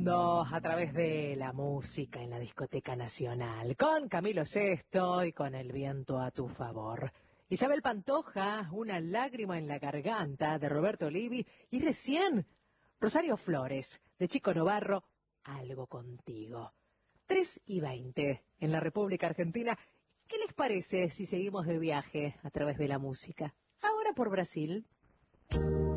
mundo a través de la música en la Discoteca Nacional, con Camilo Sesto y con El viento a tu favor. Isabel Pantoja, Una lágrima en la garganta, de Roberto Olivi, y recién Rosario Flores, de Chico Novarro, Algo contigo. 3:20 en la República Argentina. ¿Qué les parece si seguimos de viaje a través de la música? Ahora por Brasil.